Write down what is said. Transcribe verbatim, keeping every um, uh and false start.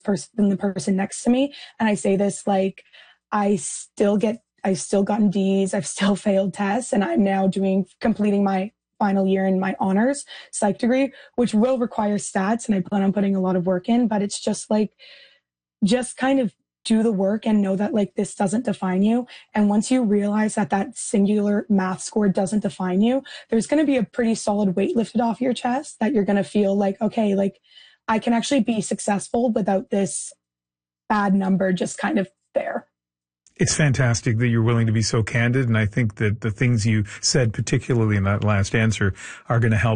pers- than the person next to me. And I say this like, I still get, I've still gotten D's, I've still failed tests, and I'm now doing, completing my final year in my honors psych degree, which will require stats, and I plan on putting a lot of work in, but it's just like, just kind of do the work and know that like this doesn't define you. And once you realize that that singular math score doesn't define you, there's going to be a pretty solid weight lifted off your chest that you're going to feel like, okay, like I can actually be successful without this bad number just kind of there. It's fantastic that you're willing to be so candid. And I think that the things you said, particularly in that last answer, are going to help